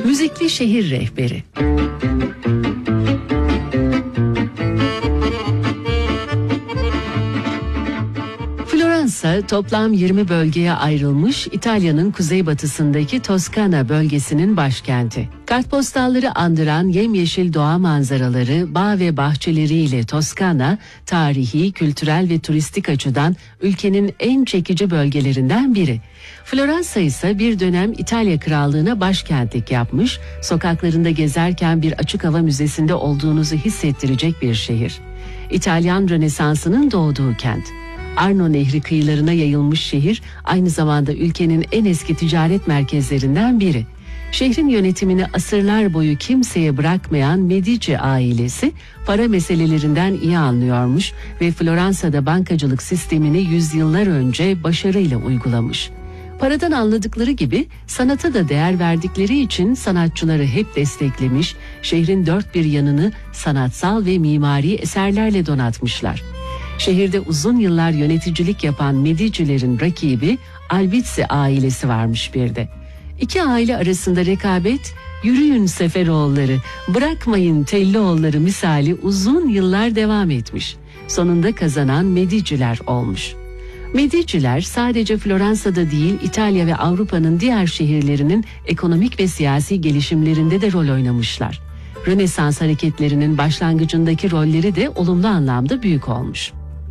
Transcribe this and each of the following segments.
Müzikli şehir rehberi. Floransa toplam 20 bölgeye ayrılmış İtalya'nın kuzeybatısındaki Toskana bölgesinin başkenti. Kartpostalları andıran yemyeşil doğa manzaraları, bağ ve bahçeleriyle Toskana, tarihi, kültürel ve turistik açıdan ülkenin en çekici bölgelerinden biri. Floransa ise bir dönem İtalya Krallığı'na başkentlik yapmış, sokaklarında gezerken bir açık hava müzesinde olduğunuzu hissettirecek bir şehir. İtalyan Rönesansı'nın doğduğu kent. Arno Nehri kıyılarına yayılmış şehir aynı zamanda ülkenin en eski ticaret merkezlerinden biri. Şehrin yönetimini asırlar boyu kimseye bırakmayan Medici ailesi para meselelerinden iyi anlıyormuş ve Floransa'da bankacılık sistemini yüzyıllar önce başarıyla uygulamış. Paradan anladıkları gibi sanata da değer verdikleri için sanatçıları hep desteklemiş, şehrin dört bir yanını sanatsal ve mimari eserlerle donatmışlar. Şehirde uzun yıllar yöneticilik yapan Medici'lerin rakibi Albizzi ailesi varmış bir de. İki aile arasında rekabet, yürüyün Seferoğulları, bırakmayın Tellioğulları misali uzun yıllar devam etmiş. Sonunda kazanan Medici'ler olmuş. Medici'ler sadece Floransa'da değil İtalya ve Avrupa'nın diğer şehirlerinin ekonomik ve siyasi gelişimlerinde de rol oynamışlar. Rönesans hareketlerinin başlangıcındaki rolleri de olumlu anlamda büyük olmuş.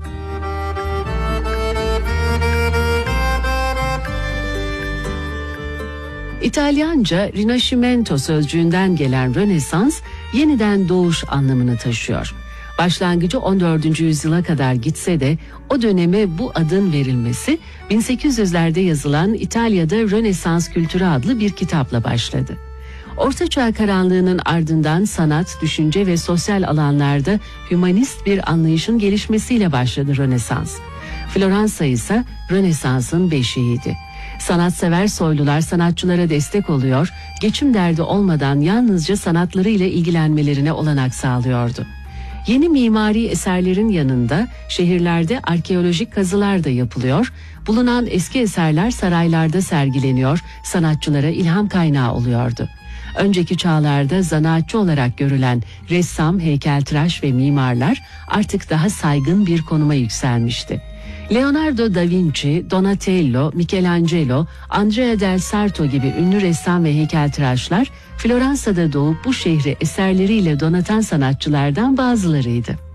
İtalyanca Rinascimento sözcüğünden gelen Rönesans, yeniden doğuş anlamını taşıyor. Başlangıcı 14. yüzyıla kadar gitse de o döneme bu adın verilmesi 1800'lerde yazılan İtalya'da Rönesans Kültürü adlı bir kitapla başladı. Ortaçağ karanlığının ardından sanat, düşünce ve sosyal alanlarda hümanist bir anlayışın gelişmesiyle başladı Rönesans. Floransa ise Rönesans'ın beşiğiydi. Sanatsever soylular sanatçılara destek oluyor, geçim derdi olmadan yalnızca sanatlarıyla ilgilenmelerine olanak sağlıyordu. Yeni mimari eserlerin yanında şehirlerde arkeolojik kazılar da yapılıyor, bulunan eski eserler saraylarda sergileniyor, sanatçılara ilham kaynağı oluyordu. Önceki çağlarda zanaatçı olarak görülen ressam, heykeltıraş ve mimarlar artık daha saygın bir konuma yükselmişti. Leonardo da Vinci, Donatello, Michelangelo, Andrea del Sarto gibi ünlü ressam ve heykeltıraşlar Floransa'da doğup bu şehri eserleriyle donatan sanatçılardan bazılarıydı.